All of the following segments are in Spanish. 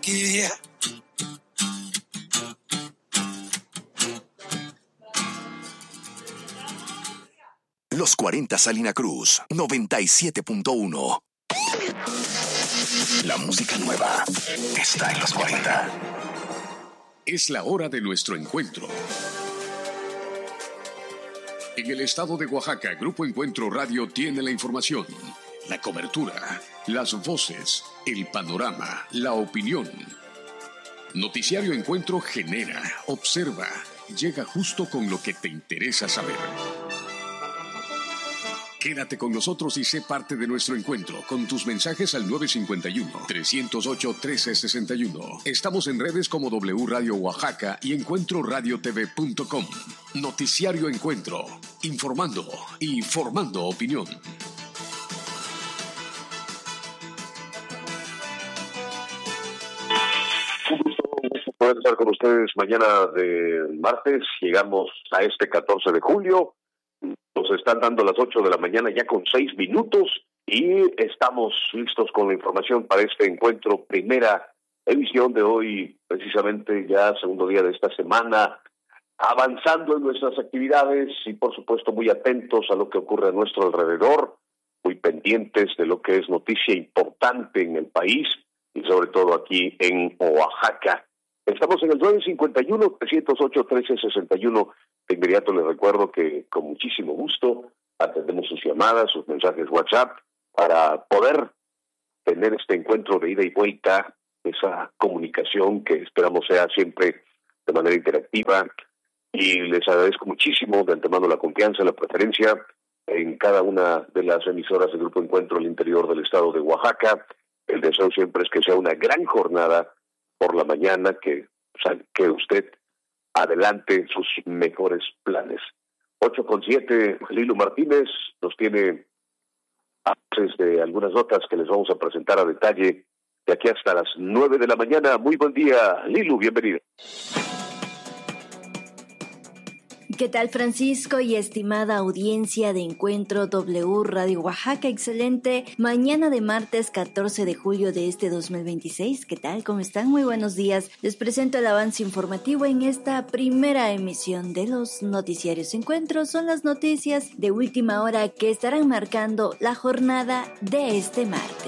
Yeah. Los 40 Salina Cruz, 97.1. La música nueva está en los 40. Es la hora de nuestro encuentro. En el estado de Oaxaca, Grupo Encuentro Radio tiene la información, la cobertura, las voces, el panorama, la opinión. Noticiario Encuentro genera, observa, llega justo con lo que te interesa saber. Quédate con nosotros y sé parte de nuestro encuentro con tus mensajes al 951-308-1361. Estamos en redes como W Radio Oaxaca y encuentroradiotv.com. Noticiario Encuentro, informando y formando opinión. Un gusto poder estar con ustedes mañana de martes. Llegamos a este 14 de julio. Nos están dando las 8 de la mañana ya con 6 minutos y estamos listos con la información para este encuentro. Primera edición de hoy, precisamente ya segundo día de esta semana, avanzando en nuestras actividades y por supuesto muy atentos a lo que ocurre a nuestro alrededor, muy pendientes de lo que es noticia importante en el país y sobre todo aquí en Oaxaca. Estamos en el 951-308-1361. De inmediato les recuerdo que con muchísimo gusto atendemos sus llamadas, sus mensajes WhatsApp, para poder tener este encuentro de ida y vuelta, esa comunicación que esperamos sea siempre de manera interactiva. Y les agradezco muchísimo de antemano la confianza, la preferencia en cada una de las emisoras del Grupo Encuentro al interior del estado de Oaxaca. El deseo siempre es que sea una gran jornada por la mañana, que usted adelante sus mejores planes. 8:07, Lilo Martínez nos tiene antes de algunas notas que les vamos a presentar a detalle de aquí hasta las 9 de la mañana. Muy buen día, Lilo, bienvenido. ¿Qué tal, Francisco y estimada audiencia de Encuentro W Radio Oaxaca? Excelente mañana de martes 14 de julio de este 2026. ¿Qué tal? ¿Cómo están? Muy buenos días. Les presento el avance informativo en esta primera emisión de los noticiarios Encuentro. Son las noticias de última hora que estarán marcando la jornada de este martes.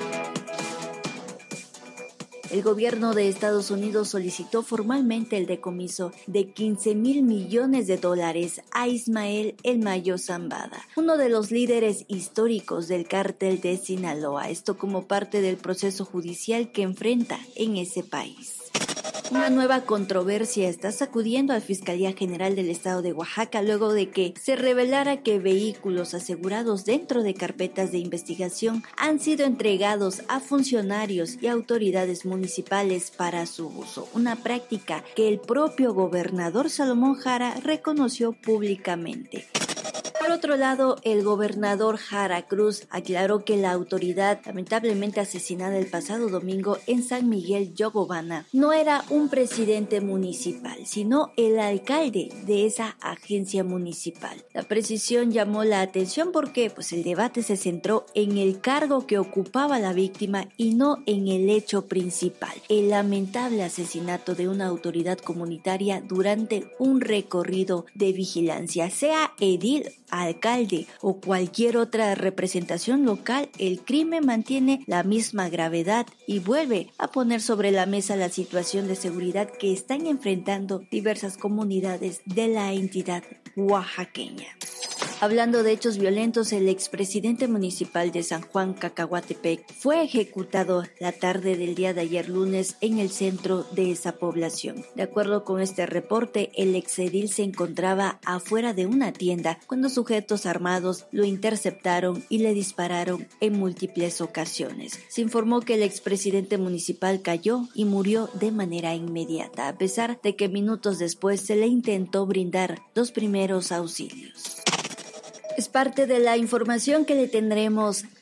El gobierno de Estados Unidos solicitó formalmente el decomiso de $15,000 millones a Ismael El Mayo Zambada, uno de los líderes históricos del cártel de Sinaloa, esto como parte del proceso judicial que enfrenta en ese país. Una nueva controversia está sacudiendo a la Fiscalía General del Estado de Oaxaca luego de que se revelara que vehículos asegurados dentro de carpetas de investigación han sido entregados a funcionarios y autoridades municipales para su uso, una práctica que el propio gobernador Salomón Jara reconoció públicamente. Por otro lado, el gobernador Jara Cruz aclaró que la autoridad lamentablemente asesinada el pasado domingo en San Miguel Yogobana no era un presidente municipal, sino el alcalde de esa agencia municipal. La precisión llamó la atención porque el debate se centró en el cargo que ocupaba la víctima y no en el hecho principal, el lamentable asesinato de una autoridad comunitaria durante un recorrido de vigilancia, sea edil, alcalde o cualquier otra representación local. El crimen mantiene la misma gravedad y vuelve a poner sobre la mesa la situación de seguridad que están enfrentando diversas comunidades de la entidad oaxaqueña. Hablando de hechos violentos, el expresidente municipal de San Juan Cacahuatepec fue ejecutado la tarde del día de ayer lunes en el centro de esa población. De acuerdo con este reporte, el exedil se encontraba afuera de una tienda cuando sujetos armados lo interceptaron y le dispararon en múltiples ocasiones. Se informó que el expresidente municipal cayó y murió de manera inmediata, a pesar de que minutos después se le intentó brindar los primeros auxilios. Es parte de la información que le tendremos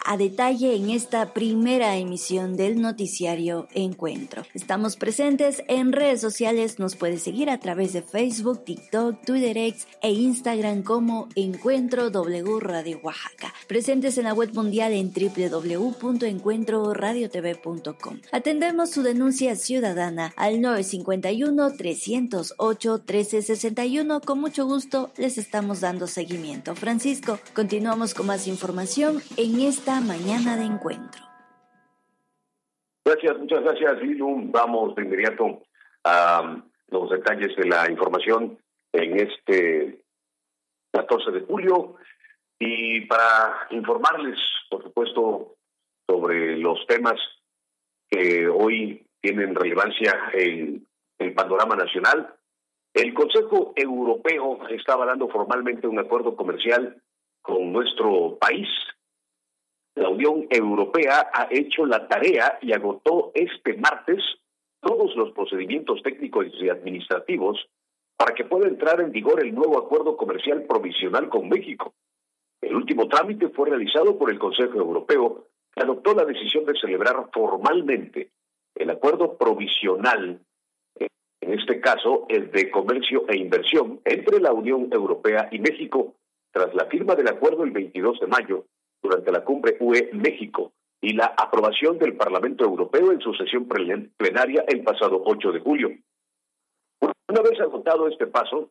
a detalle en esta primera emisión del noticiario Encuentro. Estamos presentes en redes sociales, nos puedes seguir a través de Facebook, TikTok, Twitter X e Instagram como Encuentro W Radio Oaxaca. Presentes en la web mundial en www.encuentroradiotv.com. Atendemos su denuncia ciudadana al 951-308-1361. Con mucho gusto les estamos dando seguimiento. Francisco, continuamos con más información en esta mañana de Encuentro. Gracias, muchas gracias, Lilu. Vamos de inmediato a los detalles de la información en este 14 de julio y para informarles, por supuesto, sobre los temas que hoy tienen relevancia en el panorama nacional. El Consejo Europeo está avalando formalmente un acuerdo comercial con nuestro país. La Unión Europea ha hecho la tarea y agotó este martes todos los procedimientos técnicos y administrativos para que pueda entrar en vigor el nuevo acuerdo comercial provisional con México. El último trámite fue realizado por el Consejo Europeo, que adoptó la decisión de celebrar formalmente el acuerdo provisional, en este caso el de comercio e inversión, entre la Unión Europea y México, tras la firma del acuerdo el 22 de mayo, durante la cumbre UE-México, y la aprobación del Parlamento Europeo en su sesión plenaria el pasado 8 de julio. Una vez agotado este paso,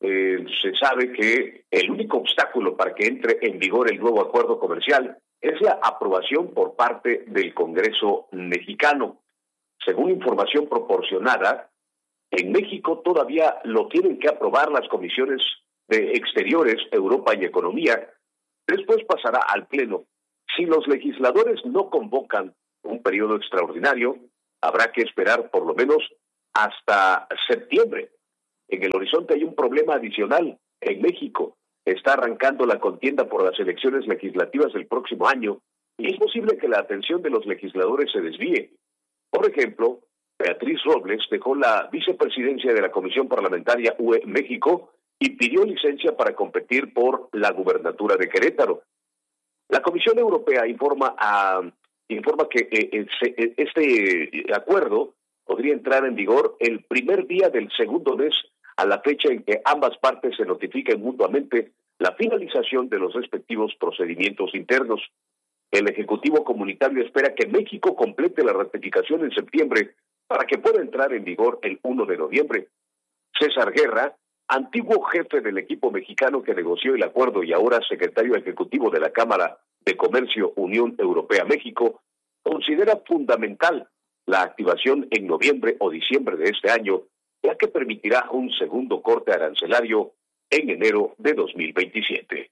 se sabe que el único obstáculo para que entre en vigor el nuevo acuerdo comercial es la aprobación por parte del Congreso mexicano. Según información proporcionada, en México todavía lo tienen que aprobar las comisiones de Exteriores, Europa y Economía. Después pasará al Pleno. Si los legisladores no convocan un periodo extraordinario, habrá que esperar por lo menos hasta septiembre. En el horizonte hay un problema adicional. En México está arrancando la contienda por las elecciones legislativas del próximo año y es posible que la atención de los legisladores se desvíe. Por ejemplo, Beatriz Robles dejó la vicepresidencia de la Comisión Parlamentaria UE-México y pidió licencia para competir por la gubernatura de Querétaro. La Comisión Europea informa que este acuerdo podría entrar en vigor el primer día del segundo mes, a la fecha en que ambas partes se notifiquen mutuamente la finalización de los respectivos procedimientos internos. El Ejecutivo Comunitario espera que México complete la ratificación en septiembre para que pueda entrar en vigor el 1 de noviembre. César Guerra, antiguo jefe del equipo mexicano que negoció el acuerdo y ahora secretario ejecutivo de la Cámara de Comercio Unión Europea-México, considera fundamental la activación en noviembre o diciembre de este año, ya que permitirá un segundo corte arancelario en enero de 2027.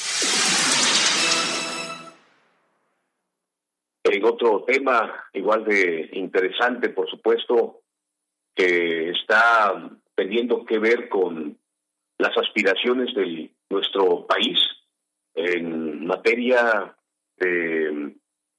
En otro tema igual de interesante, por supuesto, que está teniendo que ver con las aspiraciones de nuestro país en materia de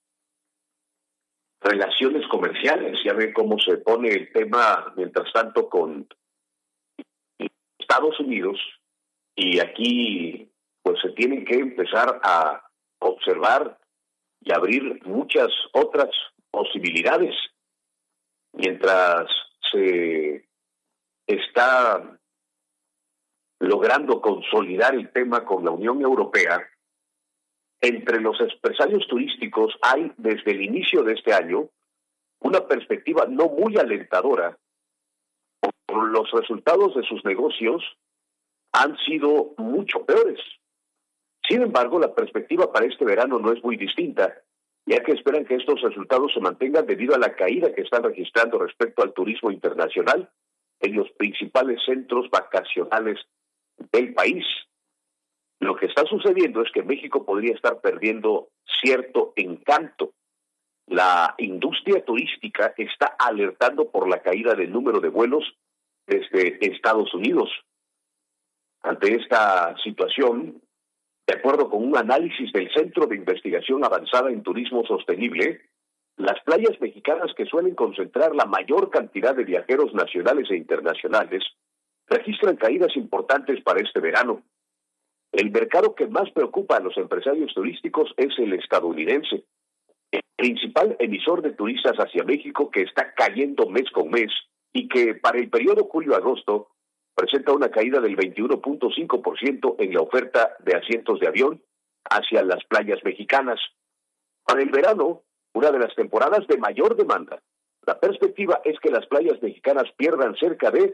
relaciones comerciales. Ya ve cómo se pone el tema, mientras tanto, con Estados Unidos, y aquí pues se tienen que empezar a observar y abrir muchas otras posibilidades. Mientras se está logrando consolidar el tema con la Unión Europea, entre los empresarios turísticos hay desde el inicio de este año una perspectiva no muy alentadora. Los resultados de sus negocios han sido mucho peores. Sin embargo, la perspectiva para este verano no es muy distinta, ya que esperan que estos resultados se mantengan debido a la caída que están registrando respecto al turismo internacional en los principales centros vacacionales del país. Lo que está sucediendo es que México podría estar perdiendo cierto encanto. La industria turística está alertando por la caída del número de vuelos desde Estados Unidos. Ante esta situación, de acuerdo con un análisis del Centro de Investigación Avanzada en Turismo Sostenible, las playas mexicanas, que suelen concentrar la mayor cantidad de viajeros nacionales e internacionales, registran caídas importantes para este verano. el mercado que más preocupa a los empresarios turísticos es el estadounidense, el principal emisor de turistas hacia México, que está cayendo mes con mes y que para el periodo julio-agosto presenta una caída del 21.5% en la oferta de asientos de avión hacia las playas mexicanas. Para el verano, una de las temporadas de mayor demanda, la perspectiva es que las playas mexicanas pierdan cerca de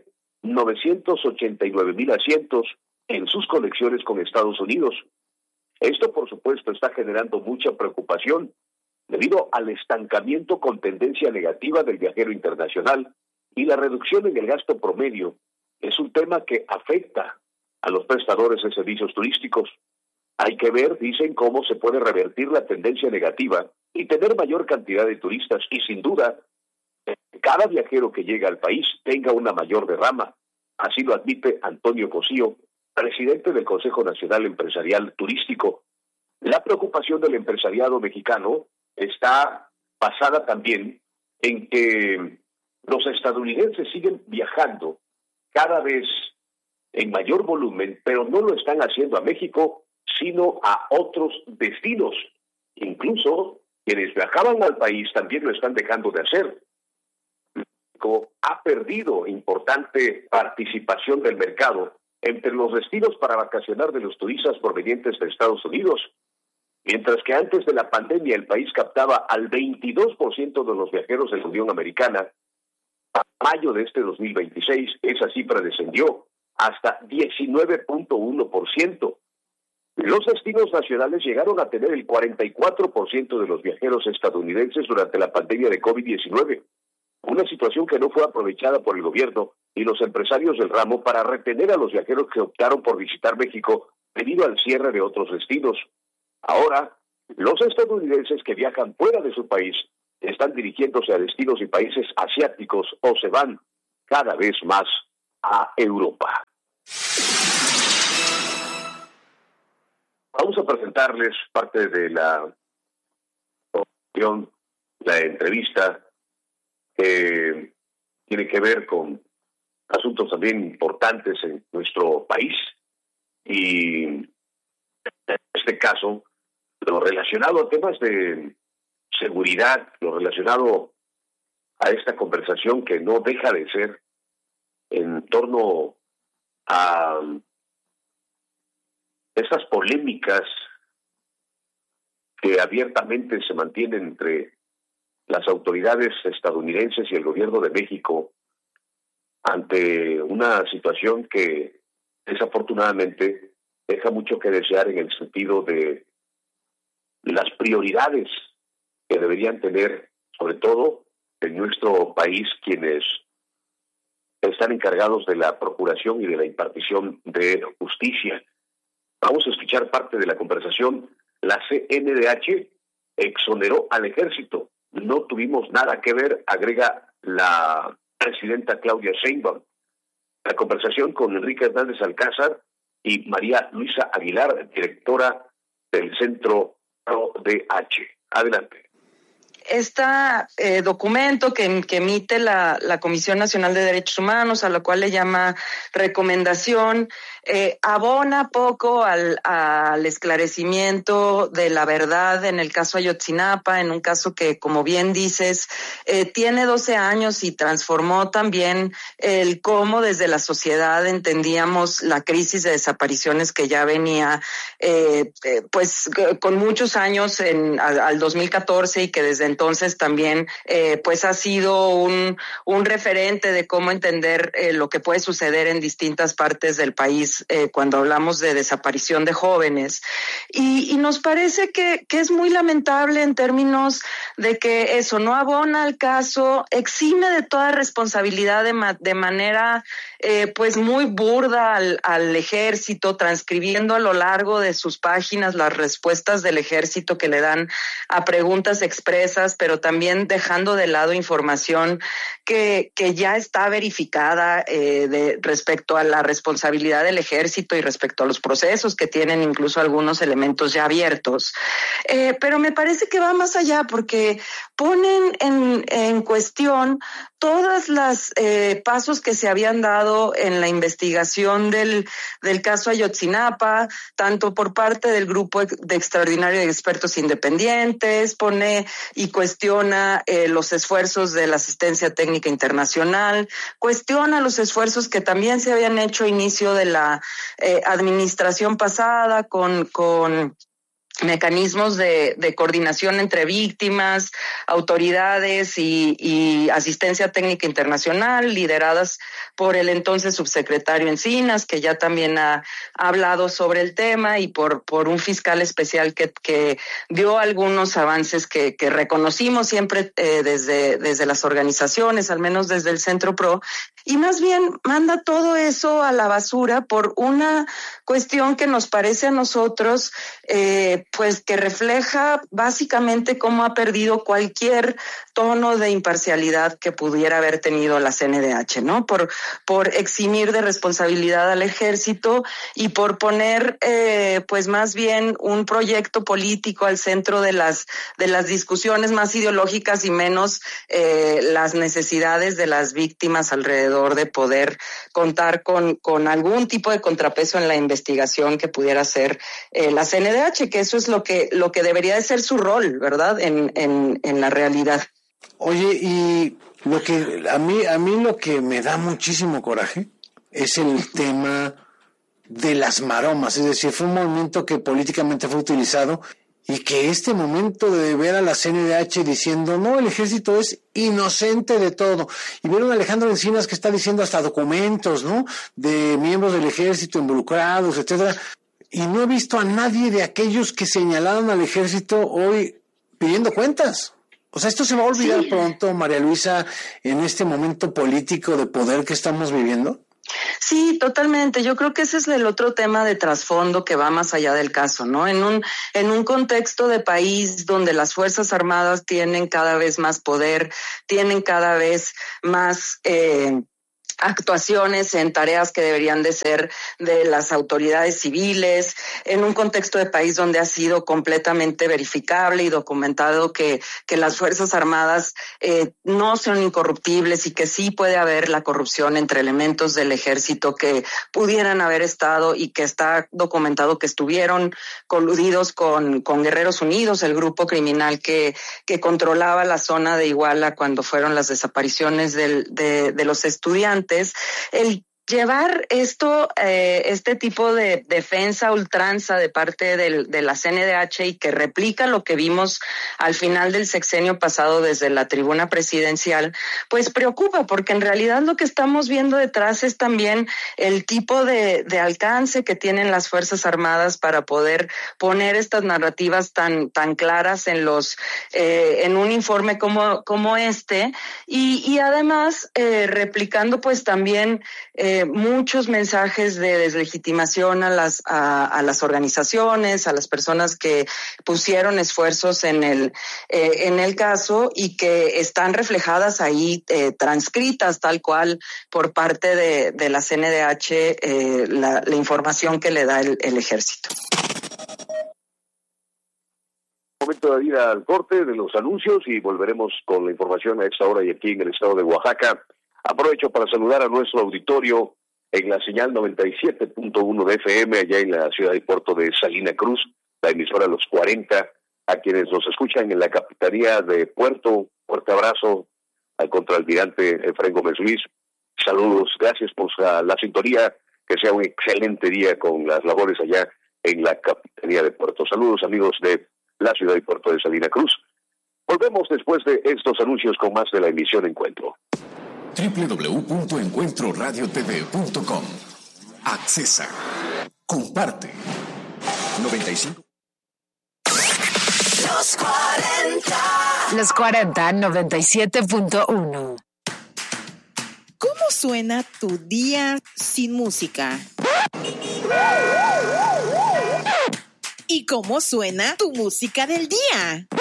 989,000 asientos en sus conexiones con Estados Unidos. Esto, por supuesto, está generando mucha preocupación debido al estancamiento con tendencia negativa del viajero internacional, y la reducción en el gasto promedio es un tema que afecta a los prestadores de servicios turísticos. Hay que ver, dicen, cómo se puede revertir la tendencia negativa y tener mayor cantidad de turistas, y sin duda, cada viajero que llega al país tenga una mayor derrama. Así lo admite Antonio Cosío, presidente del Consejo Nacional Empresarial Turístico. La preocupación del empresariado mexicano está basada también en que los estadounidenses siguen viajando cada vez en mayor volumen, pero no lo están haciendo a México, sino a otros destinos. Incluso quienes viajaban al país también lo están dejando de hacer. México ha perdido importante participación del mercado entre los destinos para vacacionar de los turistas provenientes de Estados Unidos. Mientras que antes de la pandemia el país captaba al 22% de los viajeros de la Unión Americana, a mayo de este 2026 esa cifra descendió hasta 19.1%. Los destinos nacionales llegaron a tener el 44% de los viajeros estadounidenses durante la pandemia de COVID-19, una situación que no fue aprovechada por el gobierno y los empresarios del ramo para retener a los viajeros que optaron por visitar México debido al cierre de otros destinos. Ahora, los estadounidenses que viajan fuera de su país están dirigiéndose a destinos y países asiáticos o se van cada vez más a Europa. Vamos a presentarles parte de la entrevista que tiene que ver con asuntos también importantes en nuestro país, y en este caso lo relacionado a temas de seguridad, lo relacionado a esta conversación que no deja de ser en torno a estas polémicas que abiertamente se mantienen entre las autoridades estadounidenses y el gobierno de México ante una situación que desafortunadamente deja mucho que desear en el sentido de las prioridades que deberían tener, sobre todo en nuestro país, quienes están encargados de la procuración y de la impartición de justicia. Vamos a escuchar parte de la conversación. La CNDH exoneró al ejército. No tuvimos nada que ver, agrega la presidenta Claudia Sheinbaum. La conversación con Enrique Hernández Alcázar y María Luisa Aguilar, directora del Centro ProDH. Adelante. Documento que emite la Comisión Nacional de Derechos Humanos, a la cual le llama recomendación, abona poco al esclarecimiento de la verdad en el caso Ayotzinapa, en un caso que, como bien dices, tiene 12 años y transformó también el cómo desde la sociedad entendíamos la crisis de desapariciones que ya venía pues con muchos años al 2014, y que desde entonces también pues ha sido un referente de cómo entender lo que puede suceder en distintas partes del país cuando hablamos de desaparición de jóvenes. Y nos parece que es muy lamentable en términos de que eso no abona al caso, exime de toda responsabilidad de manera pues muy burda al ejército, transcribiendo a lo largo de sus páginas las respuestas del ejército que le dan a preguntas expresas, pero también dejando de lado información que ya está verificada respecto a la responsabilidad del ejército y respecto a los procesos que tienen incluso algunos elementos ya abiertos. Pero me parece que va más allá, porque ponen en cuestión todas las pasos que se habían dado en la investigación del caso Ayotzinapa, tanto por parte del grupo de extraordinario de expertos independientes, pone y cuestiona los esfuerzos de la asistencia técnica internacional, cuestiona los esfuerzos que también se habían hecho a inicio de la administración pasada con mecanismos de coordinación entre víctimas, autoridades y asistencia técnica internacional, lideradas por el entonces subsecretario Encinas, que ya también ha hablado sobre el tema, y por un fiscal especial que dio algunos avances que reconocimos siempre desde las organizaciones, al menos desde el Centro PRO, y más bien manda todo eso a la basura por una cuestión que nos parece a nosotros pues que refleja básicamente cómo ha perdido cualquier tono de imparcialidad que pudiera haber tenido la CNDH, ¿no? Por eximir de responsabilidad al ejército y por poner pues más bien un proyecto político al centro de las discusiones más ideológicas y menos las necesidades de las víctimas alrededor de poder contar con algún tipo de contrapeso en la investigación que pudiera hacer la CNDH, que eso es lo que debería de ser su rol, ¿verdad? En la realidad. Oye, y lo que a mí lo que me da muchísimo coraje es el tema de las maromas, es decir, fue un movimiento que políticamente fue utilizado y que este momento de ver a la CNDH diciendo, no, el ejército es inocente de todo, y vieron a Alejandro Encinas que está diciendo hasta documentos, ¿no?, de miembros del ejército involucrados, etcétera, y no he visto a nadie de aquellos que señalaron al ejército hoy pidiendo cuentas. O sea, ¿esto se va a olvidar pronto, María Luisa, en este momento político de poder que estamos viviendo? Sí, totalmente. Yo creo que ese es el otro tema de trasfondo que va más allá del caso, ¿no? En un contexto de país donde las Fuerzas Armadas tienen cada vez más poder, tienen cada vez más actuaciones en tareas que deberían de ser de las autoridades civiles, en un contexto de país donde ha sido completamente verificable y documentado que las Fuerzas Armadas no son incorruptibles y que sí puede haber la corrupción entre elementos del ejército que pudieran haber estado y que está documentado que estuvieron coludidos con Guerreros Unidos, el grupo criminal que controlaba la zona de Iguala cuando fueron las desapariciones de los estudiantes. El llevar este tipo de defensa ultranza de parte de la CNDH y que replica lo que vimos al final del sexenio pasado desde la tribuna presidencial, pues preocupa, porque en realidad lo que estamos viendo detrás es también el tipo de alcance que tienen las Fuerzas Armadas para poder poner estas narrativas tan claras en un informe como este, y además replicando pues también muchos mensajes de deslegitimación a las organizaciones, a las personas que pusieron esfuerzos en el caso y que están reflejadas ahí, transcritas tal cual por parte de la CNDH, la información que le da el ejército. Momento de ir al corte de los anuncios y volveremos con la información a esta hora y aquí en el estado de Oaxaca. Aprovecho para saludar a nuestro auditorio en la señal 97.1 de FM allá en la ciudad y puerto de Salina Cruz, la emisora Los 40, a quienes nos escuchan en la capitanía de Puerto. Fuerte abrazo al contraalmirante Efraín Gómez Luis. Saludos, gracias por la sintonía, que sea un excelente día con las labores allá en la capitanía de Puerto. Saludos amigos de la ciudad y puerto de Salina Cruz. Volvemos después de estos anuncios con más de la emisión Encuentro. www.encuentroradiotv.com. Accesa. Comparte. 95. Los 40 97.1. ¿Cómo suena tu día sin música? ¿Y cómo suena tu música del día?